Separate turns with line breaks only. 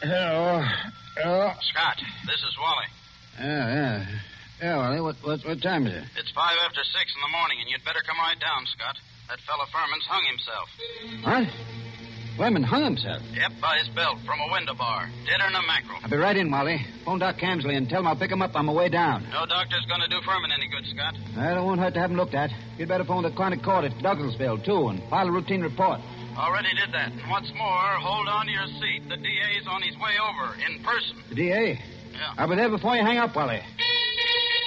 Hello.
Scott, this is Wally.
Yeah, Wally, what time is it?
It's 5 after 6 in the morning, and you'd better come right down, Scott. That fella Furman's hung himself.
What? Furman hung himself?
Yep, by his belt from a window bar. Deader than a mackerel.
I'll be right in, Wally. Phone Doc Camsley and tell him I'll pick him up on my way down.
No doctor's going to do Furman any good, Scott.
Well, it won't hurt to have him looked at. You'd better phone the chronic court at Douglasville, too, and file a routine report.
Already did that. And what's more, hold on to your seat. The DA's on his way over, in person.
The DA?
Yeah.
I'll be there before you hang up, Wally.